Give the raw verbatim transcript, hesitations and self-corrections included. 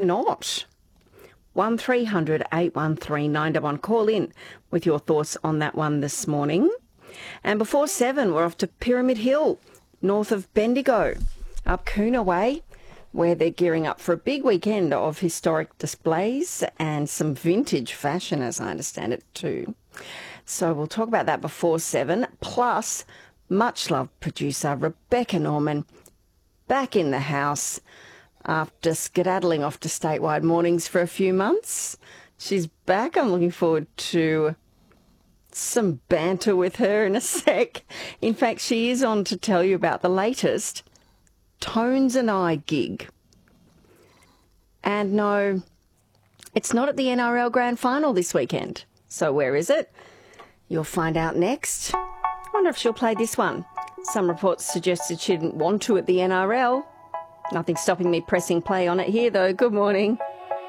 not? one three hundred eight one three nine one one. Call in with your thoughts on that one this morning. And before seven, we're off to Pyramid Hill, north of Bendigo, up Coona Way, where they're gearing up for a big weekend of historic displays and some vintage fashion, as I understand it too. So we'll talk about that before seven, plus much-loved producer Rebecca Norman back in the house after skedaddling off to statewide mornings for a few months. She's back. I'm looking forward to some banter with her in a sec. In fact, she is on to tell you about the latest Tones and I gig. And no, it's not at the N R L Grand Final this weekend. So where is it? You'll find out next. I wonder if she'll play this one. Some reports suggested she didn't want to at the N R L. Nothing stopping me pressing play on it here, though. Good morning.